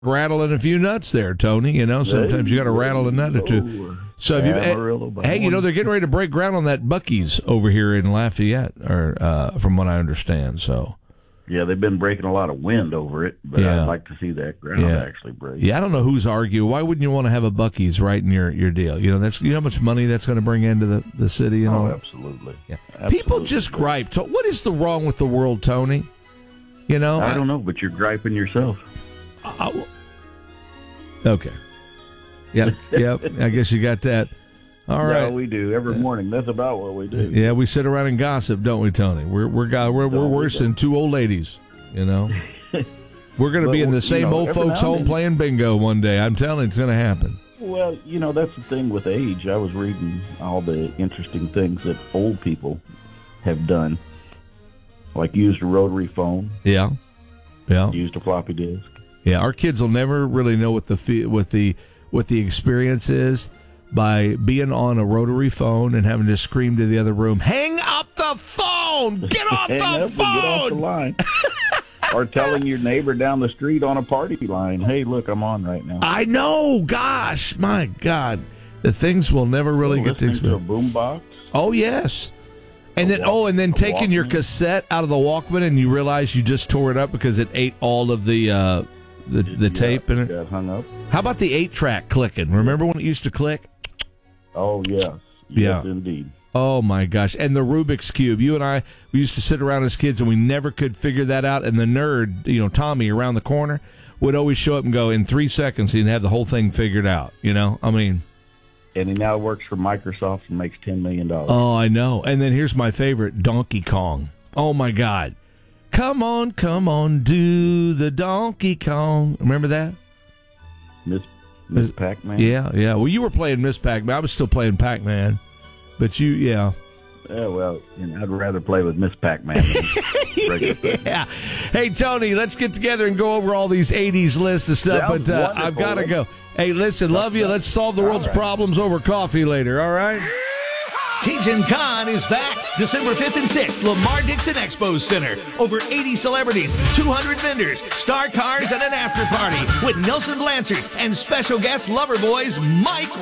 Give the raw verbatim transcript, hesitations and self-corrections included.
rattling a few nuts there, Tony. You know, sometimes you got to rattle a nut or two. So if you, hey, you know, they're getting ready to break ground on that Buc-ee's over here in Lafayette, or uh, from what I understand. So, yeah, they've been breaking a lot of wind over it, but yeah. I'd like to see that ground yeah. actually break. Yeah, I don't know who's arguing. Why wouldn't you want to have a Buc-ee's right in your, your deal? You know, that's you know how much money that's going to bring into the, the city and oh, all. absolutely. Yeah. absolutely. People just gripe. What is the wrong with the world, Tony? You know, I don't know, but you're griping yourself. I, okay. Yep. Yep. I guess you got that. All right. No, we do every morning. That's about what we do. Yeah, we sit around and gossip, don't we, Tony? We're we're we're, we're worse than two old ladies. You know, we're going to be in the same you know, old folks' home playing bingo one day. I'm telling you, it's going to happen. Well, you know, that's the thing with age. I was reading all the interesting things that old people have done, like used a rotary phone. Yeah, yeah. Used a floppy disk. Yeah, our kids will never really know what the what the what the experience is by being on a rotary phone and having to scream to the other room, "Hang up the phone! Get off the phone!" Get off the line. Or telling your neighbor down the street on a party line, "Hey, look, I'm on right now." I know. Gosh, my God, the things will never really well, get to experience. To a boombox. Oh yes. And then, walk, oh, and then taking Walkman. Your cassette out of the Walkman, and you realize you just tore it up because it ate all of the uh, the, the got, tape in it. Got hung up. How about the eight-track clicking? Remember when it used to click? Oh, yes. Yes, yeah. indeed. Oh, my gosh. And the Rubik's Cube. You and I, we used to sit around as kids, and we never could figure that out. And the nerd, you know, Tommy, around the corner, would always show up and go, in three seconds, he'd have the whole thing figured out, you know? I mean... And he now works for Microsoft and makes ten million dollars. Oh, I know. And then here's my favorite, Donkey Kong. Oh, my God. Come on, come on, do the Donkey Kong. Remember that? Miss Miss Pac-Man? Yeah, yeah. Well, you were playing Miss Pac-Man. I was still playing Pac-Man. But you, yeah. Yeah, well, you know, I'd rather play with Miss Pac-Man than regular Yeah. Hey, Tony, let's get together and go over all these eighties lists of stuff. Sounds but uh, wonderful. I've got to go. Hey, listen, love you. Let's solve the world's all right. problems over coffee later, all right? Cajun Con is back December fifth and sixth, Lamar Dixon Expo Center. Over eighty celebrities, two hundred vendors, star cars, and an after party with Nelson Blanchard and special guest Loverboy's Mike